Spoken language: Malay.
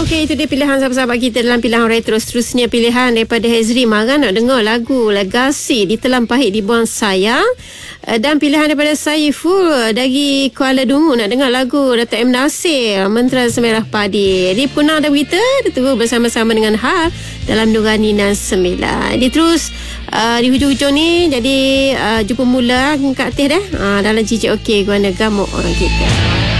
Okey, itu dia pilihan sahabat-sahabat kita dalam pilihan retro. Seterusnya pilihan daripada Hazri. Marah nak dengar lagu Legasi, Ditelan Pahit Dibuang Sayang. Dan pilihan daripada Saiful dari Kuala Dungu nak dengar lagu Dato' M. Nasir, Mentera Semerah Padi. Di punang dan berita, kita terus bersama-sama dengan Hal dalam Nurani 9. Dia terus di hujung-hujung ni. Jadi jumpa mula Kak Teh dah dalam Cicik Okey Guana Gamuk kita.